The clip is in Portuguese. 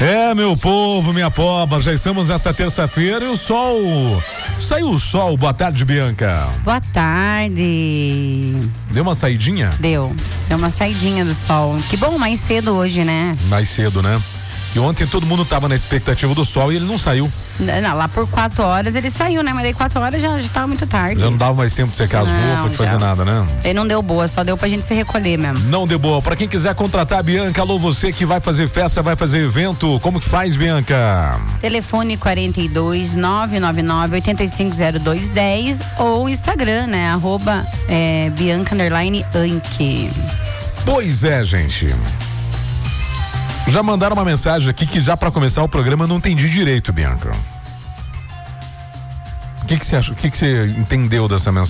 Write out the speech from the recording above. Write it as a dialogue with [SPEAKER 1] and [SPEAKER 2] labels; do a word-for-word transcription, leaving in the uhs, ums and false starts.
[SPEAKER 1] É, meu povo, minha poba, já estamos nesta terça-feira e o sol, saiu o sol. Boa tarde, Bianca.
[SPEAKER 2] Boa tarde.
[SPEAKER 1] Deu uma saidinha?
[SPEAKER 2] Deu, deu uma saidinha do sol. Que bom, mais cedo hoje, né?
[SPEAKER 1] Mais cedo, né? Que ontem todo mundo tava na expectativa do sol e ele não saiu.
[SPEAKER 2] Não, lá por quatro horas ele saiu, né? Mas daí quatro horas já, já tava muito tarde.
[SPEAKER 1] Já não dava mais tempo de secar as
[SPEAKER 2] Não,
[SPEAKER 1] roupas, de
[SPEAKER 2] já.
[SPEAKER 1] fazer nada, né?
[SPEAKER 2] Ele não deu boa, só deu pra gente se recolher mesmo.
[SPEAKER 1] Não deu boa. Pra quem quiser contratar a Bianca, alô, você que vai fazer festa, vai fazer evento, como que faz, Bianca?
[SPEAKER 2] Telefone quarenta e dois, nove nove nove, oito cinco zero dois um zero ou Instagram, né? Arroba é, Bianca underline Anke.
[SPEAKER 1] Pois é, gente. Já mandaram uma mensagem aqui que já pra começar o programa eu não entendi direito, Bianca. O que que você achou? O que que você entendeu dessa mensagem?